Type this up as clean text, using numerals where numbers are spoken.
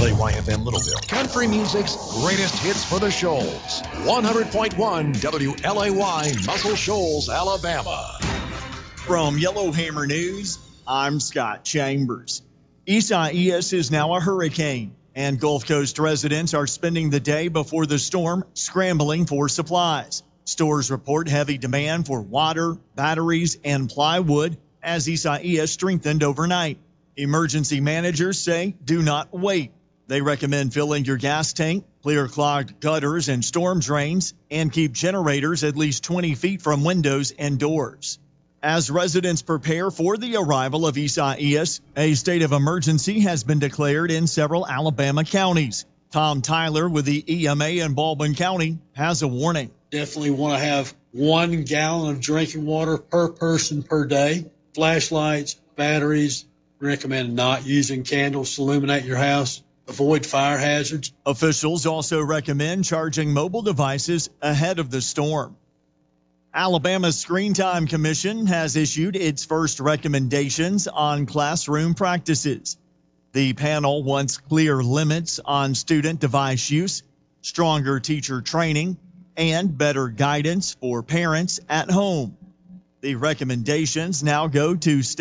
WLAY-FM Littleville. Country music's greatest hits for the Shoals. 100.1 WLAY Muscle Shoals, Alabama. From Yellowhammer News, I'm Scott Chambers. Isaias is now a hurricane, and Gulf Coast residents are spending the day before the storm scrambling for supplies. Stores report heavy demand for water, batteries, and plywood as Isaias strengthened overnight. Emergency managers say do not wait. They recommend filling your gas tank, clear clogged gutters and storm drains, and keep generators at least 20 feet from windows and doors. As residents prepare for the arrival of Isaias, a state of emergency has been declared in several Alabama counties. Tom Tyler with the EMA in Baldwin County has a warning. Definitely want to have 1 gallon of drinking water per person per day. Flashlights, batteries. Recommend not using candles to illuminate your house. Avoid fire hazards. Officials also recommend charging mobile devices ahead of the storm. Alabama's Screen Time Commission has issued its first recommendations on classroom practices. The panel wants clear limits on student device use, stronger teacher training, and better guidance for parents at home. The recommendations now go to state